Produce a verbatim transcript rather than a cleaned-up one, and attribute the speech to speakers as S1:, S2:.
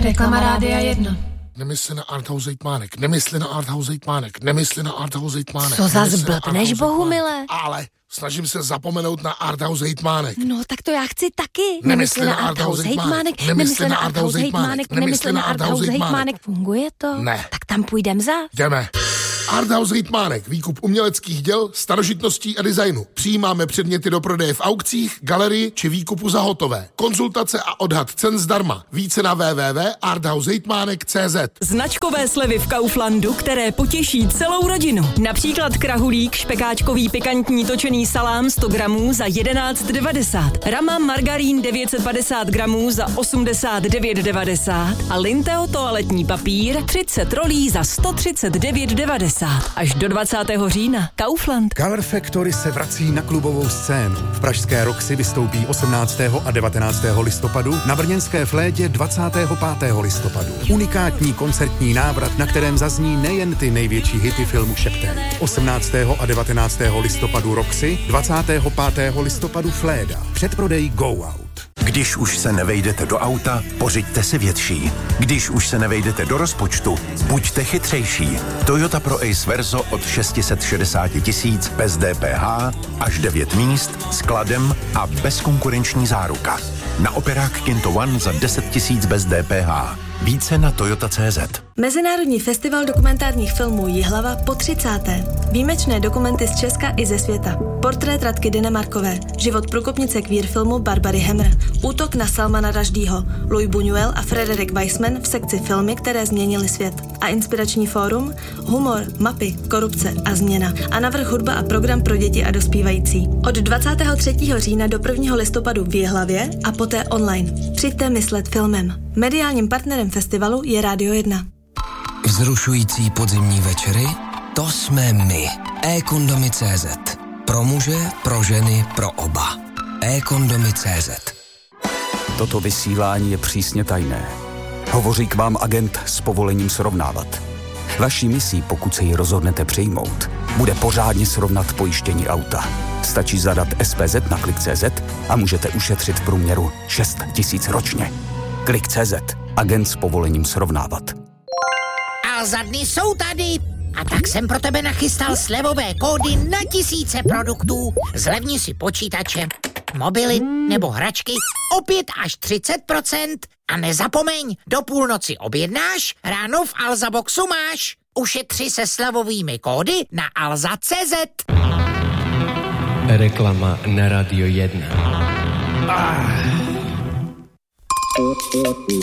S1: Reklama Rádia jedna.
S2: Nemysli na Arthouse hejtmánek, nemysli na Arthouse hejtmánek, nemysli na Arthouse hejtmánek.
S1: Co za zblbneš, Bohumile?
S2: Ale snažím se zapomenout na Arthouse hejtmánek.
S1: No tak to já chci taky.
S2: Nemysli na Arthouse hejtmánek, nemysli na Arthouse hejtmánek, nemysli na Arthouse hejtmánek.
S1: Funguje to?
S2: Ne.
S1: Tak tam půjdem za.
S2: Jdeme. Arthouse hejtmánek, výkup uměleckých děl, starožitností a designu. Přijímáme předměty do prodeje v aukcích, galerii či výkupu za hotové. Konzultace a odhad cen zdarma. Více na w w w tečka arthouse hejtmánek tečka c z.
S3: Značkové slevy v Kauflandu, které potěší celou rodinu. Například krahulík, špekáčkový pikantní točený salám sto gramů za jedenáct devadesát. Rama margarín devět set padesát gramů za osmdesát devět devadesát. A Linteo toaletní papír třicet rolí za sto třicet devět devadesát. Až do dvacátého října. Kaufland.
S4: Color Factory se vrací na klubovou scénu. V pražské Roxy vystoupí osmnáctého a devatenáctého listopadu, na brněnské Flédě dvacátého pátého listopadu. Unikátní koncertní návrat, na kterém zazní nejen ty největší hity filmu Šeptem. osmnáctého a devatenáctého listopadu Roxy, dvacátého pátého listopadu Fléda. Předprodej Go Out.
S5: Když už se nevejdete do auta, pořiďte si větší. Když už se nevejdete do rozpočtu, buďte chytřejší. Toyota Pro Ace Verso od šest set šedesát tisíc bez D P H, až devět míst, skladem a bezkonkurenční záruka. Na operák Kinto One za deset tisíc bez D P H. Více na Toyota tečka cé zet.
S6: Mezinárodní festival dokumentárních filmů Jihlava po třicáté. Výjimečné dokumenty z Česka i ze světa. Portrét Radky Dynemarkové, život průkopnice queer filmu Barbary Hemmer, útok na Salmana Rushdieho, Louis Buñuel a Frederick Weissman v sekci filmy, které změnily svět. A inspirační fórum, humor, mapy, korupce a změna. A navrch hudba a program pro děti a dospívající. Od dvacátého třetího října do prvního listopadu v Jihlavě a poté online. Přijďte myslet filmem. Mediálním partnerem festivalu je Rádio jedna.
S7: Vzrušující podzimní večery? To jsme my. e-kondomy tečka cé zet. Pro muže, pro ženy, pro oba. e-kondomy tečka cé zet.
S8: Toto vysílání je přísně tajné. Hovoří k vám agent s povolením srovnávat. Vaší misí, pokud se ji rozhodnete přijmout, bude pořádně srovnat pojištění auta. Stačí zadat S P Z na klik tečka cé zet a můžete ušetřit v průměru šest tisíc ročně. klik tečka cé zet. Agent s povolením srovnávat.
S9: Alza dny jsou tady. A tak jsem pro tebe nachystal slevové kódy na tisíce produktů. Zlevni si počítače, mobily nebo hračky o pět až třicet procent. A nezapomeň, do půlnoci objednáš, ráno v Alza Boxu máš. Ušetři se slevovými kódy na alza tečka cé zet.
S10: Reklama na Radio jedna.
S9: Ah.